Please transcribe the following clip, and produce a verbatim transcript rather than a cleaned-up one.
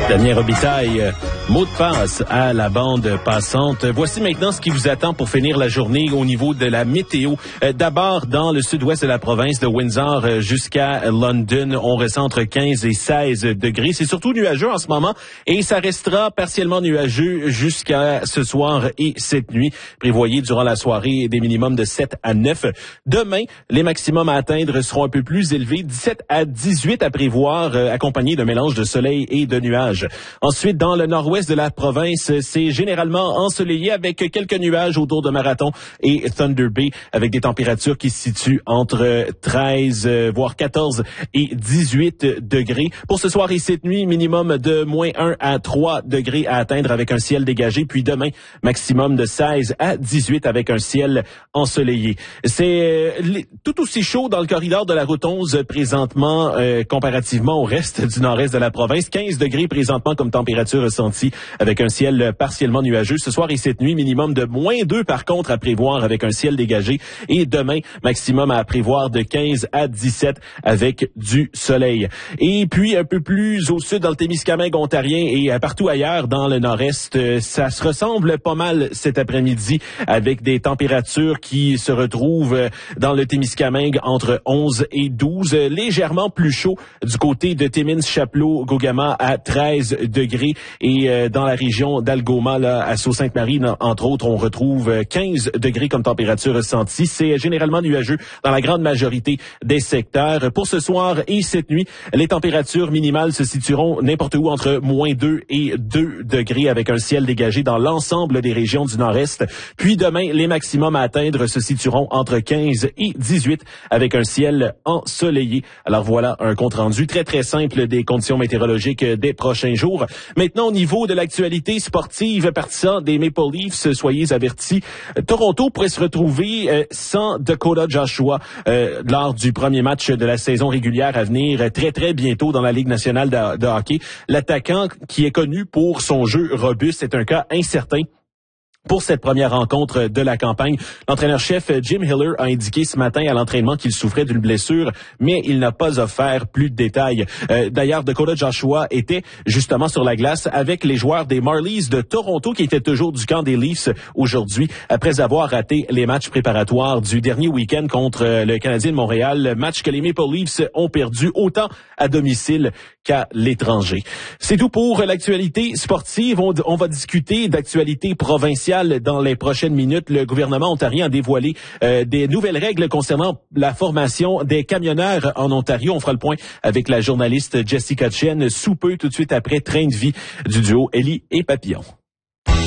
Damien Robitaille, mot de passe à la bande passante. Voici maintenant ce qui vous attend pour finir la journée au niveau de la météo. D'abord, dans le sud-ouest de la province de Windsor jusqu'à London, on ressent entre quinze et seize degrés. C'est surtout nuageux en ce moment et ça restera partiellement nuageux jusqu'à ce soir et cette nuit. Prévoyez durant la soirée des minimums de sept à neuf. Demain, les maximums à atteindre seront un peu plus élevés, dix-sept à dix-huit à prévoir, accompagnés d'un mélange de soleil et de nuages. Ensuite, dans le nord-ouest de la province, c'est généralement ensoleillé avec quelques nuages autour de Marathon et Thunder Bay, avec des températures qui se situent entre treize, voire quatorze et dix-huit degrés. Pour ce soir et cette nuit, minimum de moins un à trois degrés à atteindre avec un ciel dégagé. Puis demain, maximum de seize à dix-huit avec un ciel ensoleillé. C'est euh, tout aussi chaud dans le corridor de la route onze présentement, euh, comparativement au reste du nord-est de la province. quinze degrés présentement comme température ressentie avec un ciel partiellement nuageux. Ce soir et cette nuit, minimum de moins deux par contre à prévoir avec un ciel dégagé. Et demain, maximum à prévoir de quinze à dix-sept avec du soleil. Et puis un peu plus au sud dans le Témiscamingue ontarien et partout ailleurs dans le nord-est, ça se ressemble pas mal cet après-midi avec des températures qui se retrouvent dans le Témiscamingue entre onze et douze, légèrement plus chaud du côté de Timmins-Chapleau-Gogama à treize degrés et euh, dans la région d'Algoma, là, à Sault-Sainte-Marie, entre autres, on retrouve quinze degrés comme température ressentie. C'est généralement nuageux dans la grande majorité des secteurs. Pour ce soir et cette nuit, les températures minimales se situeront n'importe où entre moins deux et deux degrés avec un ciel dégagé dans l'ensemble des régions du nord-est. Puis demain, les maximums à atteindre se situeront entre quinze et dix-huit avec un ciel ensoleillé. Alors voilà un compte-rendu très très simple des conditions météorologiques des prochains jours. Maintenant, au niveau de l'actualité sportive, partisans des Maple Leafs, soyez avertis. Toronto pourrait se retrouver euh, sans Dakota Joshua euh, lors du premier match de la saison régulière à venir euh, très, très bientôt dans la Ligue nationale de, de hockey. L'attaquant qui est connu pour son jeu robuste est un cas incertain. Pour cette première rencontre de la campagne, l'entraîneur-chef Jim Hiller a indiqué ce matin à l'entraînement qu'il souffrait d'une blessure, mais il n'a pas offert plus de détails. Euh, d'ailleurs, Dakota Joshua était justement sur la glace avec les joueurs des Marlies de Toronto qui étaient toujours du camp des Leafs aujourd'hui, après avoir raté les matchs préparatoires du dernier week-end contre le Canadien de Montréal, match que les Maple Leafs ont perdu autant à domicile qu'à l'étranger. C'est tout pour l'actualité sportive. On, on va discuter d'actualité provinciale dans les prochaines minutes. Le gouvernement ontarien a dévoilé euh, des nouvelles règles concernant la formation des camionneurs en Ontario. On fera le point avec la journaliste Jessica Chen sous peu, tout de suite après Train de vie du duo Ellie et Papillon.